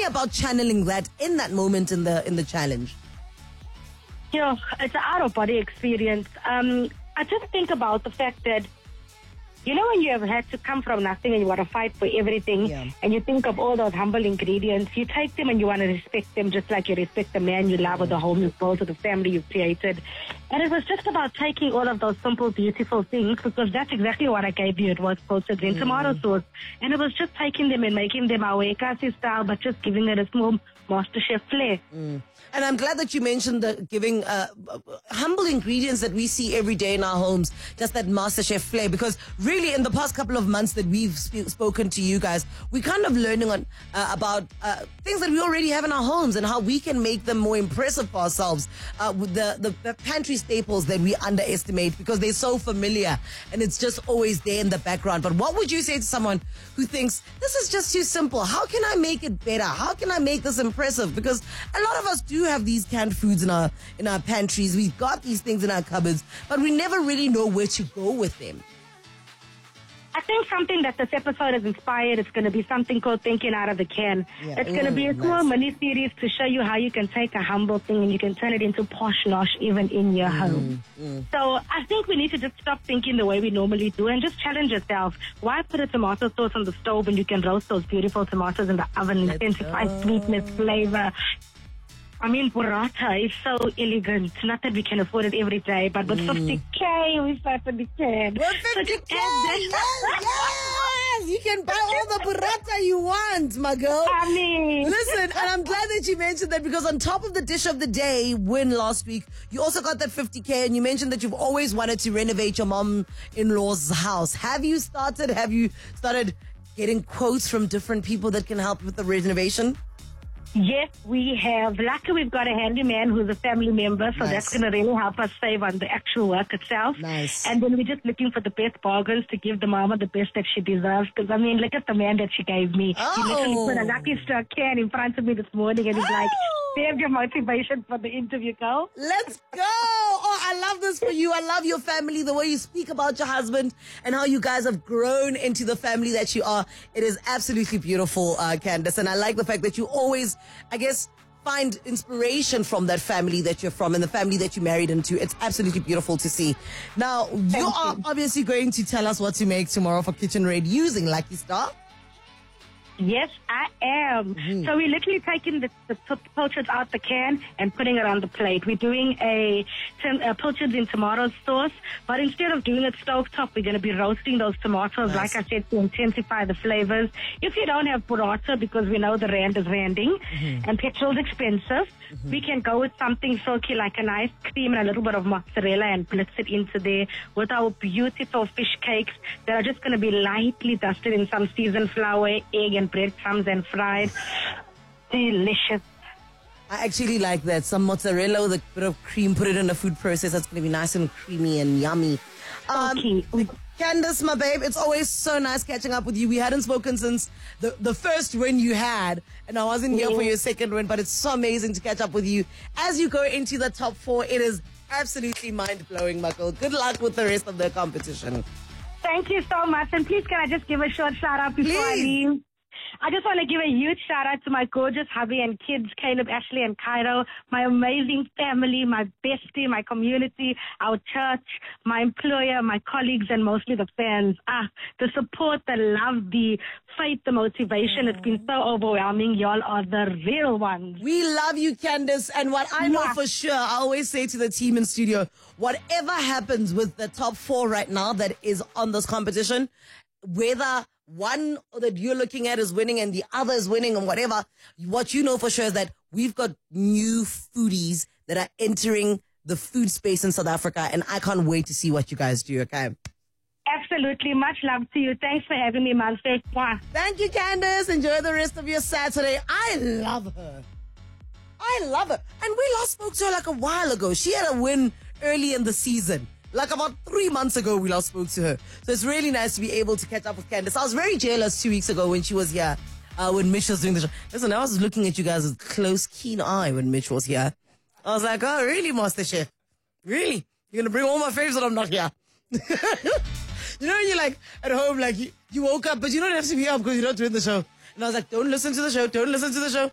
me about channeling that in that moment in the challenge. It's an out-of-body experience. I just think about the fact that, when you have had to come from nothing and you want to fight for everything, and you think of all those humble ingredients, you take them and you want to respect them just like you respect the man you love or the home you've built or the family you've created. And it was just about taking all of those simple, beautiful things, because that's exactly what I gave you. It was poached green tomato sauce. And it was just taking them and making them our Ekasi style, but just giving it a small MasterChef flair. And I'm glad that you mentioned the giving humble ingredients that we see every day in our homes, just that MasterChef flair, because really in the past couple of months that we've spoken to you guys, we're kind of learning about things that we already have in our homes and how we can make them more impressive for ourselves, with the pantry staples that we underestimate because they're so familiar and it's just always there in the background. But what would you say to someone who thinks this is just too simple? How can I make it better? How can I make this impressive? Because a lot of us do have these canned foods in our pantries. We've got these things in our cupboards, but we never really know where to go with them. I think something that this episode has inspired, it's going to be something called Thinking Out of the Can. Yeah. It's going to be a small mini-series to show you how you can take a humble thing and you can turn it into posh-nosh even in your home. So I think we need to just stop thinking the way we normally do and just challenge yourself. Why put a tomato sauce on the stove when you can roast those beautiful tomatoes in the oven and intensify sweetness, flavor? I mean, burrata is so elegant. Not that we can afford it every day, but with 50K, we certainly can. With 50K, yes! You can buy all the burrata you want, my girl. I mean... Listen, and I'm glad that you mentioned that, because on top of the dish of the day win last week, you also got that 50K, and you mentioned that you've always wanted to renovate your mom-in-law's house. Have you started getting quotes from different people that can help with the renovation? Yes, we have. Luckily, we've got a handyman who's a family member, so that's going to really help us save on the actual work itself. Nice. And then we're just looking for the best bargains to give the mama the best that she deserves. Because, I mean, look at the man that she gave me. He literally put a Lucky Strike can in front of me this morning, and he's like, there's your motivation for the interview, girl. Let's go. Oh, I love this for you. I love your family, the way you speak about your husband and how you guys have grown into the family that you are. It is absolutely beautiful, Candace. And I like the fact that you always, I guess, find inspiration from that family that you're from and the family that you married into. It's absolutely beautiful to see. Now, you are obviously going to tell us what to make tomorrow for Kitchen Raid using Lucky Star. Yes, I am. So we're literally taking the pilchards out the can and putting it on the plate. We're doing a pilchards in tomato sauce, but instead of doing it stovetop, we're going to be roasting those tomatoes, like I said, to intensify the flavors. If you don't have burrata, because we know the rand is randing and petrol's expensive, we can go with something silky like an ice cream and a little bit of mozzarella and blitz it into there with our beautiful fish cakes that are just going to be lightly dusted in some seasoned flour, egg, and breadcrumbs and fried. Delicious. I actually like that. Some mozzarella with a bit of cream, put it in a food processor. It's going to be nice and creamy and yummy. Candace, my babe, it's always so nice catching up with you. We hadn't spoken since the first win you had, and I wasn't here for your second win, but it's so amazing to catch up with you. As you go into the top 4, it is absolutely mind-blowing, my girl. Good luck with the rest of the competition. Thank you so much. And please, can I just give a short shout-out before I leave? I just want to give a huge shout out to my gorgeous hubby and kids, Caleb, Ashley, and Cairo, my amazing family, my bestie, my community, our church, my employer, my colleagues, and mostly the fans. The support, the love, the faith, the motivation. It's been so overwhelming. Y'all are the real ones. We love you, Candace. And what I know for sure, I always say to the team in studio, whatever happens with the top 4 right now that is on this competition, whether one that you're looking at is winning and the other is winning and whatever, what you know for sure is that we've got new foodies that are entering the food space in South Africa, and I can't wait to see what you guys do, okay? Absolutely. Much love to you. Thanks for having me, Monster. Thank you, Candace. Enjoy the rest of your Saturday. I love her. And we last spoke to her like a while ago. She had a win early in the season. Like about 3 months ago, we last spoke to her. So it's really nice to be able to catch up with Candace. I was very jealous 2 weeks ago when she was here, when Mitch was doing the show. Listen, I was looking at you guys with close, keen eye when Mitch was here. I was like, oh, really, Master Chef? Really? You're going to bring all my faves when I'm not here? You know, you're like at home, like you woke up, but you don't have to be up because you're not doing the show. And I was like, don't listen to the show.